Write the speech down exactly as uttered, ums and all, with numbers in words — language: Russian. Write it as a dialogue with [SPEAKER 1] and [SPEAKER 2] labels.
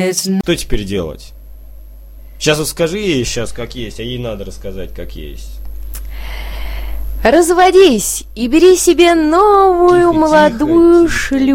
[SPEAKER 1] Что теперь делать? Сейчас вот скажи ей сейчас как есть, а ей надо рассказать как есть.
[SPEAKER 2] Разводись и бери себе новую
[SPEAKER 1] Тихо,
[SPEAKER 2] молодую
[SPEAKER 1] тихо,
[SPEAKER 2] шлюху.